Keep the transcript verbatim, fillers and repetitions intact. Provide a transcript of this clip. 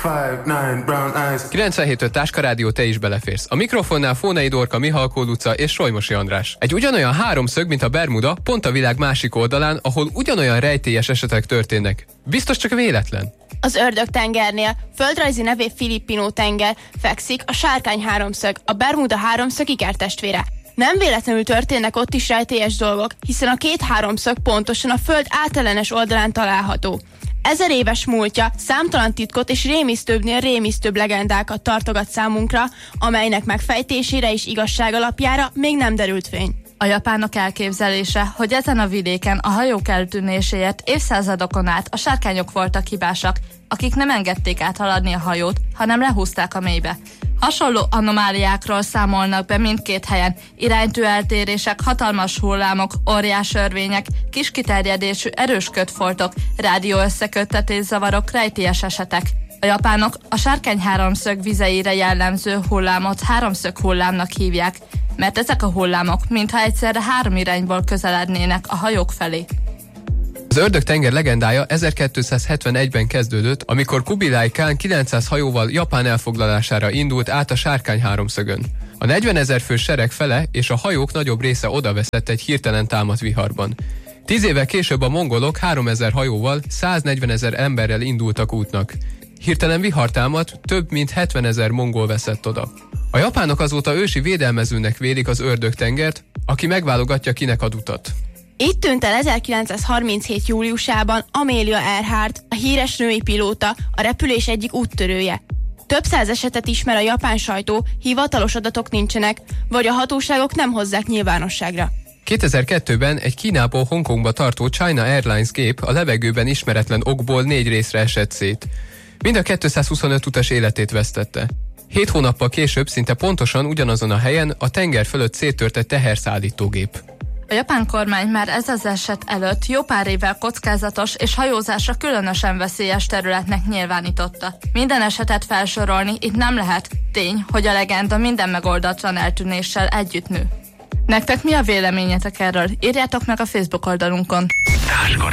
kilencvenhét öt Táskarádió, te is beleférsz. A mikrofonnál Fónai Dorka, Mihalkó Luca és Solymosi András. Egy ugyanolyan háromszög, mint a Bermuda, pont a világ másik oldalán, ahol ugyanolyan rejtélyes esetek történnek. Biztos csak véletlen. Az Ördög-tengernél, földrajzi nevé Filippino-tenger, fekszik a Sárkány háromszög, a Bermuda háromszög ikertestvére. Nem véletlenül történnek ott is rejtélyes dolgok, hiszen a két háromszög pontosan a Föld átellenes oldalán található. Ezer éves múltja számtalan titkot és rémisztőbbnél rémisztőbb legendákat tartogat számunkra, amelynek megfejtésére és igazság alapjára még nem derült fény. A japánok elképzelése, hogy ezen a vidéken a hajók eltűnéséért évszázadokon át a sárkányok voltak hibásak, akik nem engedték áthaladni a hajót, hanem lehúzták a mélybe. Hasonló anomáliákról számolnak be mindkét helyen, iránytű eltérések, hatalmas hullámok, óriás örvények, kis kiterjedésű erős kötfoltok, rádió összeköttetés zavarok, rejtélyes esetek. A japánok a Sárkány háromszög vizeire jellemző hullámot háromszög hullámnak hívják, mert ezek a hullámok mintha egyszerre három irányból közelednének a hajók felé. Az Ördög-tenger legendája ezerkétszázhetvenegyben kezdődött, amikor Kubilai Kán kilencszáz hajóval Japán elfoglalására indult át a Sárkány háromszögön. A negyvenezer fős sereg fele és a hajók nagyobb része odaveszett egy hirtelen támadt viharban. Tíz évvel később a mongolok háromezer hajóval, száznegyvenezer emberrel indultak útnak. Hirtelen vihar támadt, több mint hetvenezer mongol veszett oda. A japánok azóta ősi védelmezőnek vélik az Ördög-tengert, aki megválogatja, kinek ad utat. Itt tűnt el ezerkilencszázharminchét júliusában Amelia Earhart, a híres női pilóta, a repülés egyik úttörője. Több száz esetet ismer a japán sajtó, hivatalos adatok nincsenek, vagy a hatóságok nem hozzák nyilvánosságra. kétezer-kettőben egy Kínából Hongkongba tartó China Airlines gép a levegőben ismeretlen okból négy részre esett szét. Mind a kétszázhuszonöt utas életét vesztette. Hét hónappal később szinte pontosan ugyanazon a helyen a tenger fölött széttört egy teherszállítógép. A japán kormány már ez az eset előtt jó pár évvel kockázatos és hajózásra különösen veszélyes területnek nyilvánította. Minden esetet felsorolni itt nem lehet, tény, hogy a legenda minden megoldatlan eltűnéssel együtt nő. Nektek mi a véleményetek erről? Írjátok meg a Facebook oldalunkon.